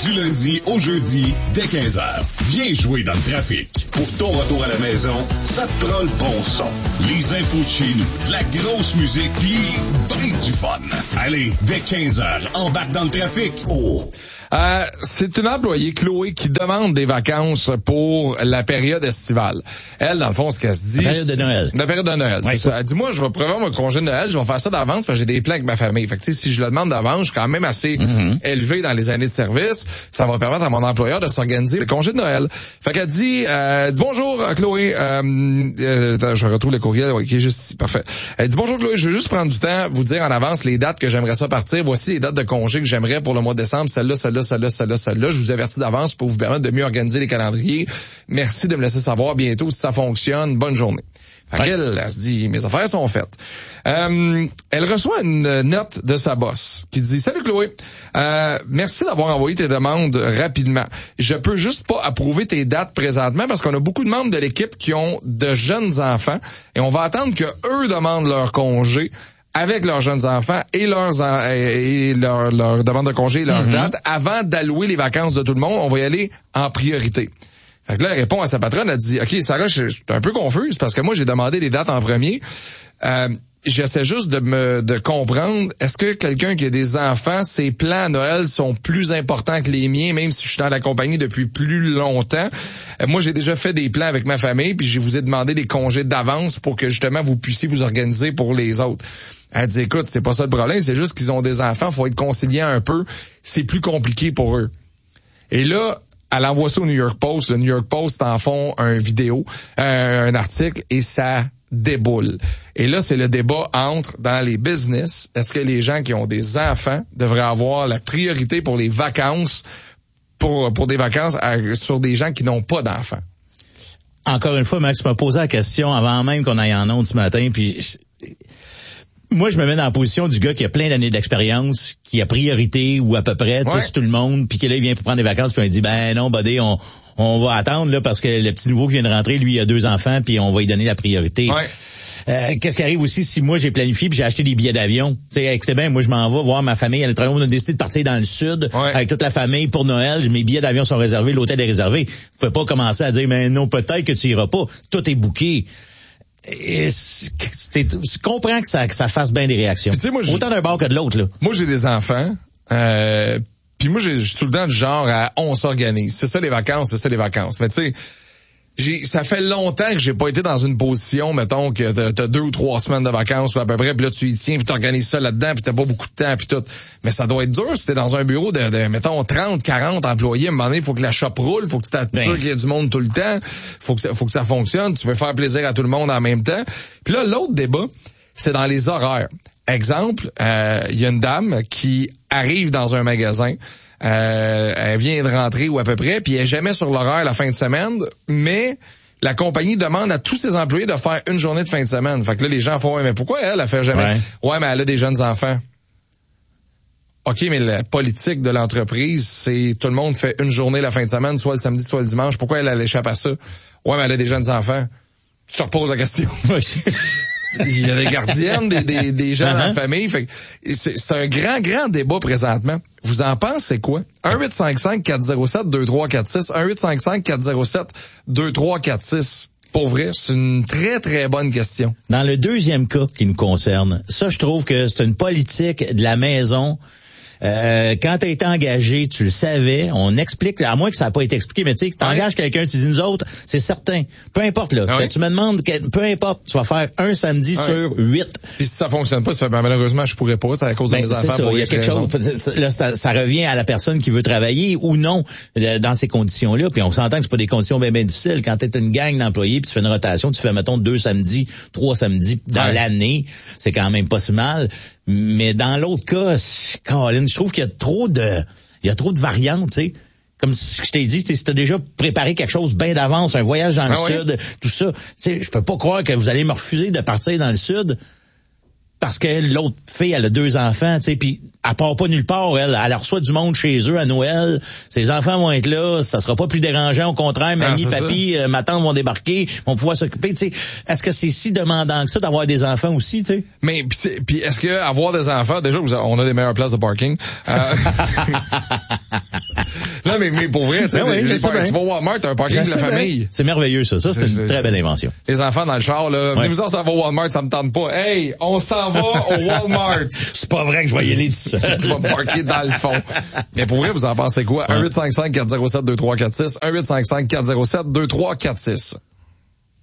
Du lundi au jeudi, dès 15h. Viens jouer dans le trafic. Pour ton retour à la maison, ça te prend le bon son. Les infos de chez nous, de la grosse musique, pis ben du fun. Allez, dès 15h, embarque dans le trafic. Oh! C'est une employée, Chloé, qui demande des vacances pour la période estivale. Elle, dans le fond, ce qu'elle se dit... La période de Noël. La période de Noël. Ouais, elle dit, moi, je vais prévoir mon congé de Noël, je vais faire ça d'avance parce que j'ai des plans avec ma famille. Fait que, tu sais, si je le demande d'avance, je suis quand même assez élevé dans les années de service. Ça va permettre à mon employeur de s'organiser le congé de Noël. Fait qu'elle dit, bonjour, Chloé, je retrouve le courriel qui est juste ici. Parfait. Elle dit, bonjour, Chloé, je veux juste prendre du temps, vous dire en avance les dates que j'aimerais ça partir. Voici les dates de congé que j'aimerais pour le mois de décembre. Celle-là. Je vous avertis d'avance pour vous permettre de mieux organiser les calendriers. Merci de me laisser savoir bientôt si ça fonctionne. Bonne journée. Fait qu'elle, elle se dit, mes affaires sont faites. Elle reçoit une note de sa boss qui dit, salut Chloé, merci d'avoir envoyé tes demandes rapidement. Je peux juste pas approuver tes dates présentement parce qu'on a beaucoup de membres de l'équipe qui ont de jeunes enfants et on va attendre que eux demandent leur congé avec leurs jeunes enfants et leur demande de congé et leur date, avant d'allouer les vacances de tout le monde, on va y aller en priorité. Fait que là, elle répond à sa patronne, elle dit, OK, Sarah, je suis un peu confuse parce que moi, j'ai demandé les dates en premier. J'essaie juste de comprendre, est-ce que quelqu'un qui a des enfants, ses plans à Noël sont plus importants que les miens, même si je suis dans la compagnie depuis plus longtemps? Moi, j'ai déjà fait des plans avec ma famille, puis je vous ai demandé des congés d'avance pour que justement vous puissiez vous organiser pour les autres. Elle dit, écoute, c'est pas ça le problème, c'est juste qu'ils ont des enfants, faut être conciliant un peu, c'est plus compliqué pour eux. Et là, elle envoie ça au New York Post. Le New York Post en font un article, et ça déboule. Et là, c'est le débat entre, dans les business, est-ce que les gens qui ont des enfants devraient avoir la priorité pour les vacances, pour des vacances sur des gens qui n'ont pas d'enfants? Encore une fois, Max m'a posé la question avant même qu'on aille en ondes ce matin, puis moi, je me mets dans la position du gars qui a plein d'années d'expérience, qui a priorité ou à peu près, tu sais, sur tout le monde, puis que là, il vient pour prendre des vacances, puis on dit, ben non, buddy, on va attendre là parce que le petit nouveau qui vient de rentrer, lui, il a 2 enfants, puis on va lui donner la priorité. Ouais. Qu'est-ce qui arrive aussi si moi j'ai planifié puis j'ai acheté des billets d'avion? Tu sais, écoutez bien, moi je m'en vais voir ma famille. On a décidé de partir dans le sud avec toute la famille pour Noël. Mes billets d'avion sont réservés, l'hôtel est réservé. Vous pouvez pas commencer à dire, mais non, peut-être que tu iras pas. Tout est booké. Et je comprends que ça fasse bien des réactions. Puis, moi, autant d'un bord que de l'autre, là. Moi, j'ai des enfants. Puis moi, je suis tout le temps du genre à on s'organise. C'est ça les vacances. Mais tu sais, ça fait longtemps que j'ai pas été dans une position, mettons, que t'as 2 ou 3 semaines de vacances ou à peu près, puis là tu y tiens, puis t'organises ça là-dedans, puis t'as pas beaucoup de temps, puis tout. Mais ça doit être dur si t'es dans un bureau de mettons, 30, 40 employés. À un moment donné, il faut que la shop roule, faut que tu t'assures qu'il y a du monde tout le temps, faut que ça fonctionne, tu veux faire plaisir à tout le monde en même temps. Puis là, l'autre débat, c'est dans les horaires. Exemple, il y a une dame qui arrive dans un magasin, elle vient de rentrer ou à peu près, puis elle est jamais sur l'horaire la fin de semaine, mais la compagnie demande à tous ses employés de faire une journée de fin de semaine. Fait que là, les gens font, mais pourquoi elle fait jamais? Ouais, mais elle a des jeunes enfants. OK, mais la politique de l'entreprise, c'est tout le monde fait une journée la fin de semaine, soit le samedi, soit le dimanche. Pourquoi elle échappe à ça? Ouais, mais elle a des jeunes enfants. Je te repose la question. Il y a des gardiennes, des gens dans la famille. Fait que c'est un grand débat présentement. Vous en pensez quoi? 1-855-407-2346. 1-855-407-2346. Pour vrai, c'est une très, très bonne question. Dans le deuxième cas qui nous concerne, ça, je trouve que c'est une politique de la maison. Quand tu as été engagé, tu le savais, on explique, à moins que ça n'a pas été expliqué, mais tu sais, que t'engages quelqu'un, tu dis nous autres, c'est certain. Peu importe, là. Tu me demandes, peu importe, tu vas faire un samedi sur 8. Puis si ça fonctionne pas, tu fais, malheureusement, je pourrais pas, c'est à cause de mes enfants. C'est ça, il y a quelque chose. Là, ça revient à la personne qui veut travailler ou non dans ces conditions-là. Puis on s'entend que c'est pas des conditions bien difficiles. Quand tu es une gang d'employés, puis tu fais une rotation, tu fais, mettons, 2 samedis, 3 samedis dans l'année, c'est quand même pas si mal. Mais dans l'autre cas, Colin, je trouve qu'il y a trop de variantes, tu sais. Comme je t'ai dit, si t'as déjà préparé quelque chose bien d'avance, un voyage dans le sud, tout ça, tu sais, je peux pas croire que vous allez me refuser de partir dans le sud parce que l'autre fille, elle a 2 enfants, tu sais, puis elle part pas nulle part, elle reçoit du monde chez eux à Noël, ses enfants vont être là, ça sera pas plus dérangeant, au contraire, mamie, papi, ma tante vont débarquer, vont pouvoir s'occuper, tu sais. Est-ce que c'est si demandant que ça d'avoir des enfants aussi, tu sais? Mais puis est-ce que avoir des enfants, déjà on a des meilleures places de parking. mais pour vrai, tu vas au Walmart, t'as un parking de la famille. C'est merveilleux, ça. Ça, c'est une très belle invention. Les enfants dans le char, là, venez-vous en s'en va au Walmart, ça me tente pas. Hey, on s'en va au Walmart. C'est pas vrai que je vais y aller tout seul. Je vais me parker dans le fond. Mais pour vrai, vous en pensez quoi? 1-855-407-2346, 1-855-407-2346.